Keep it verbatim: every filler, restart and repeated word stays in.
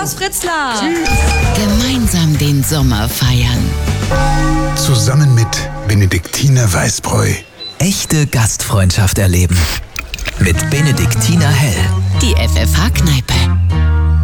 Servus, Fritzler. Gemeinsam den Sommer feiern. Zusammen mit Benediktiner Weißbräu. Echte Gastfreundschaft erleben. Mit Benediktiner Hell. Die F F H-Kneipe.